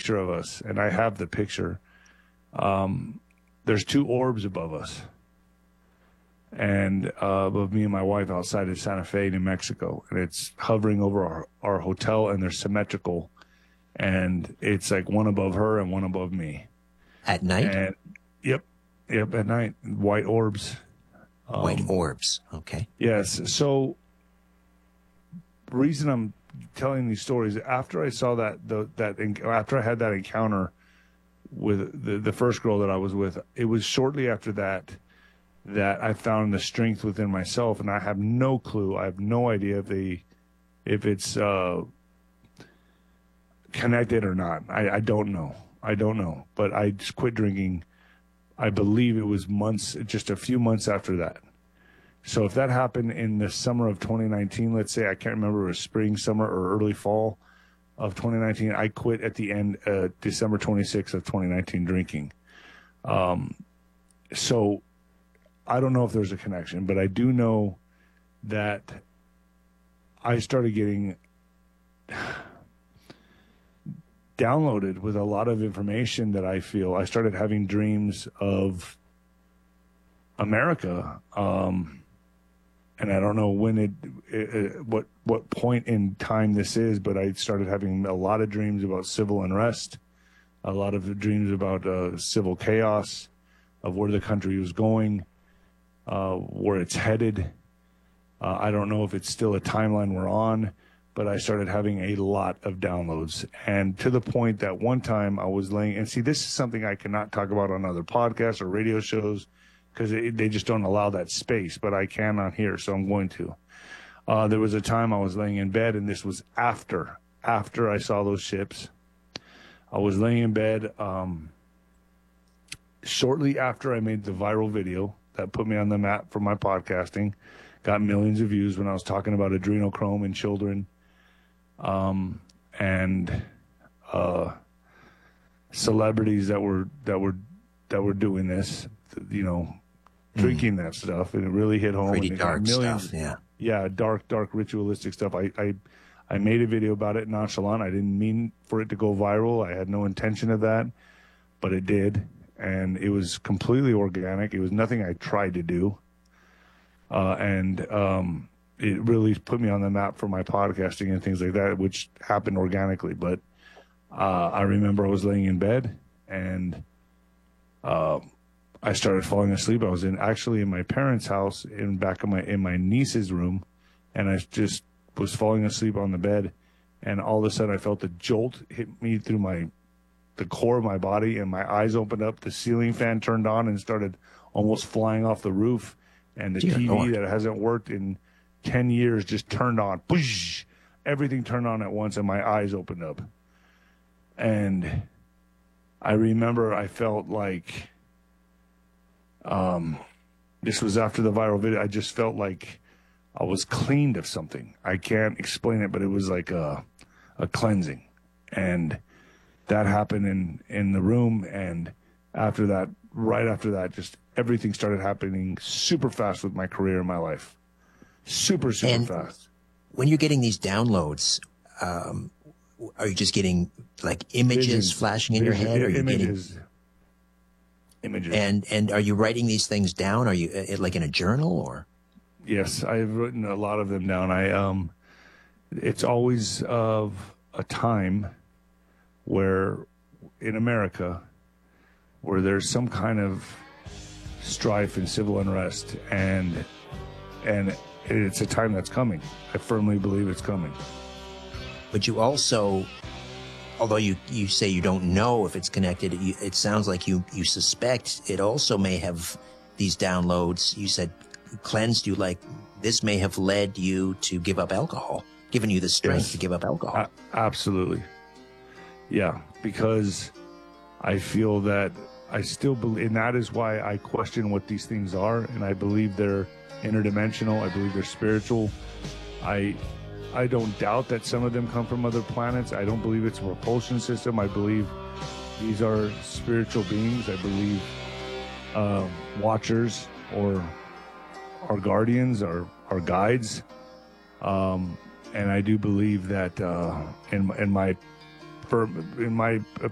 picture of us, and I have the picture. There's two orbs above us, and above me and my wife outside of Santa Fe, New Mexico, and it's hovering over our hotel, and they're symmetrical, and it's like one above her and one above me. At night? And, yep, at night. White orbs. White orbs, okay. Yes, so the reason I'm telling these stories, after I saw after I had that encounter with the first girl that I was with, it was shortly after that I found the strength within myself, and I have no clue. I have no idea if it's connected or not. I don't know. But I just quit drinking. I believe it was just a few months after that. So if that happened in the summer of 2019, let's say, I can't remember if it was spring, summer, or early fall of 2019, I quit at the end, December 26th of 2019, drinking. So I don't know if there's a connection, but I do know that I started getting downloaded with a lot of information that I started having dreams of America. And I don't know when what point in time this is, but I started having a lot of dreams about civil unrest, a lot of dreams about civil chaos, of where the country was going, where it's headed. I don't know if it's still a timeline we're on, but I started having a lot of downloads. And to the point that one time I was laying, and see, this is something I cannot talk about on other podcasts or radio shows, because they just don't allow that space, but I can on here, so I'm going to. There was a time I was laying in bed, and this was after I saw those ships. I was laying in bed shortly after I made the viral video that put me on the map for my podcasting, got millions of views when I was talking about adrenochrome in children, and celebrities that were doing this, drinking that stuff, and it really hit home. Pretty dark stuff, yeah. Yeah, dark ritualistic stuff. I made a video about it nonchalant. I didn't mean for it to go viral. I had no intention of that, but it did, and it was completely organic. It was nothing I tried to do, and it really put me on the map for my podcasting and things like that, which happened organically. But I remember I was laying in bed, and I started falling asleep. I was actually in my parents' house in my niece's room, and I just was falling asleep on the bed, and all of a sudden I felt a jolt hit me through the core of my body, and my eyes opened up. The ceiling fan turned on and started almost flying off the roof, and the TV that hasn't worked in 10 years just turned on. Whoosh! Everything turned on at once, and my eyes opened up. And I remember I felt like, this was after the viral video, I just felt like I was cleaned of something. I can't explain it, but it was like a cleansing. And that happened in the room, and right after that, just everything started happening super fast with my career and my life. Super fast. When you're getting these downloads, are you just getting like images flashing in your head? Or are you images. And are you writing these things down? Are you like in a journal or? Yes, I've written a lot of them down. It's always of a time where in America where there's some kind of strife and civil unrest, and it's a time that's coming. I firmly believe it's coming. But you also, although you say you don't know if it's connected, it sounds like you suspect it also may have these downloads. You said cleansed you, like this may have led you to give up alcohol, given you the strength to give up alcohol. Absolutely. Yeah, because I feel that I still believe, and that is why I question what these things are, and I believe they're interdimensional. I believe they're spiritual. I don't doubt that some of them come from other planets. I don't believe it's a propulsion system. I believe these are spiritual beings. I believe watchers or our guardians, our guides. And I do believe that in my